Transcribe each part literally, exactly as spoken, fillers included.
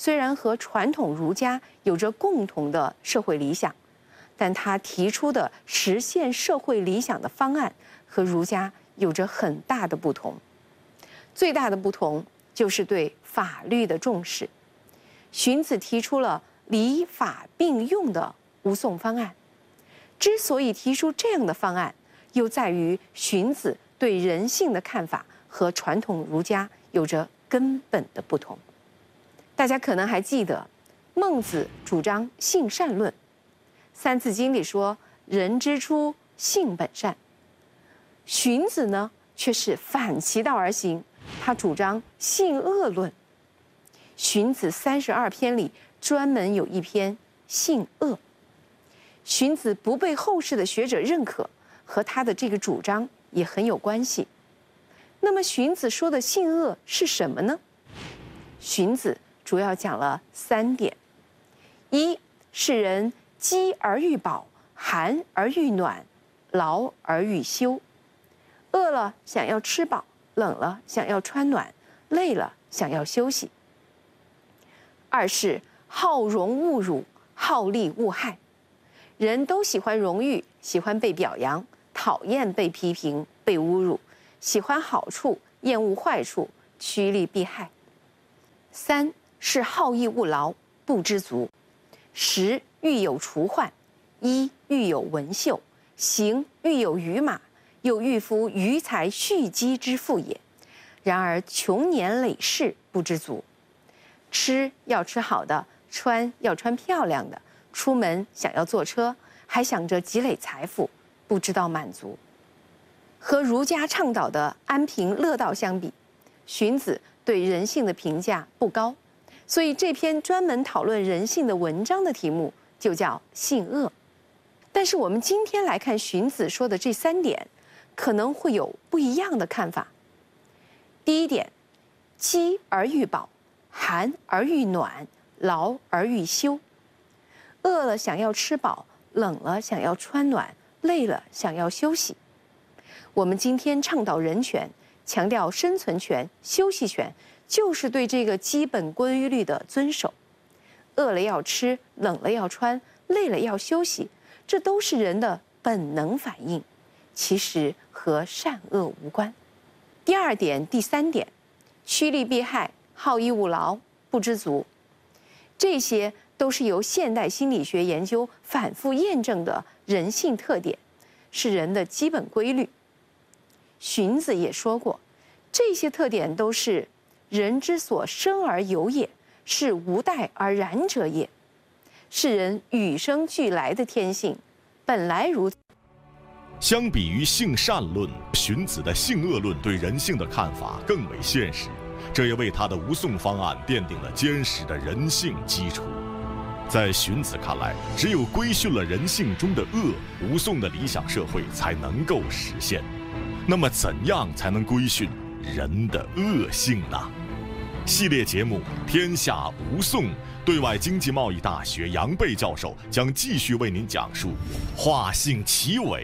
虽然和传统儒家有着共同的社会理想，但他提出的实现社会理想的方案和儒家有着很大的不同。最大的不同就是对法律的重视。荀子提出了礼法并用的无讼方案。之所以提出这样的方案，又在于荀子对人性的看法和传统儒家有着根本的不同。大家可能还记得，孟子主张性善论，《三字经》里说“人之初，性本善”。荀子呢，却是反其道而行，他主张性恶论。荀子三十二篇里专门有一篇性恶。荀子不被后世的学者认可，和他的这个主张也很有关系。那么荀子说的性恶是什么呢？荀子主要讲了三点：一是人饥而欲饱，寒而欲暖，劳而欲休。饿了想要吃饱，冷了想要穿暖，累了想要休息。二是好荣恶辱，好利恶害。人都喜欢荣誉，喜欢被表扬，讨厌被批评、被侮辱，喜欢好处，厌恶坏处，趋利避害。三是好逸恶劳，不知足。食欲有除患，衣欲有文秀，行欲有余马，又欲夫余财蓄积之富也。然而穷年累世，不知足。吃要吃好的，穿要穿漂亮的，出门想要坐车，还想着积累财富，不知道满足。和儒家倡导的安贫乐道相比，荀子对人性的评价不高，所以这篇专门讨论人性的文章的题目就叫性恶。但是我们今天来看荀子说的这三点，可能会有不一样的看法。第一点，饥而欲饱，寒而欲暖，劳而欲休。饿了想要吃饱，冷了想要穿暖，累了想要休息。我们今天倡导人权，强调生存权、休息权，就是对这个基本规律的遵守。饿了要吃，冷了要穿，累了要休息，这都是人的本能反应，其实和善恶无关。第二点、第三点，趋利避害，好逸恶劳，不知足，这些都是由现代心理学研究反复验证的人性特点，是人的基本规律。荀子也说过，这些特点都是人之所生而有也，是无待而然者也，是人与生俱来的天性，本来如此。 相比于性善论，荀子的性恶论对人性的看法更为现实，这也为他的无讼方案奠定了坚实的人性基础。在荀子看来，只有规训了人性中的恶，无讼的理想社会才能够实现。那么怎样才能规训人的恶性呢？系列节目《天下无讼》，对外经济贸易大学杨贝教授将继续为您讲述化性其伪。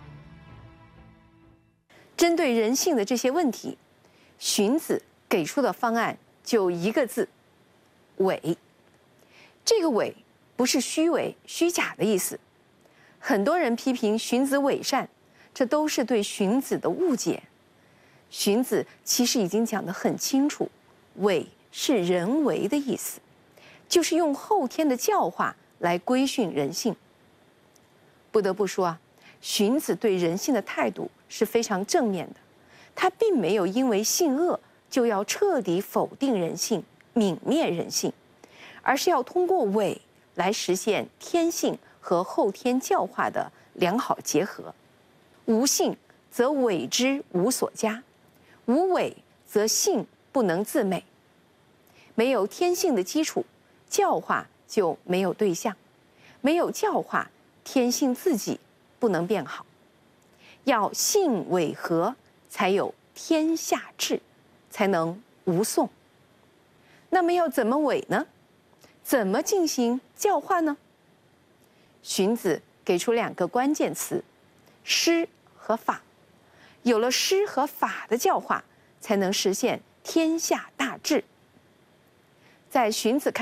针对人性的这些问题，荀子给出的方案就一个字：伪。这个伪不是虚伪、虚假的意思。很多人批评荀子伪善，这都是对荀子的误解。荀子其实已经讲得很清楚，伪是人为的意思，就是用后天的教化来规训人性。不得不说啊，荀子对人性的态度是非常正面的，他并没有因为性恶就要彻底否定人性、泯灭人性，而是要通过伪来实现天性和后天教化的良好结合。无性则伪之无所加，无伪则性不能自美。没有天性的基础，教化就没有对象；没有教化，天性自己不能变好。要性伪合，才有天下治，才能无讼。那么要怎么伪呢？怎么进行教化呢？荀子给出两个关键词：师和法。有了师和法的教化，才能实现天下大治。在荀子看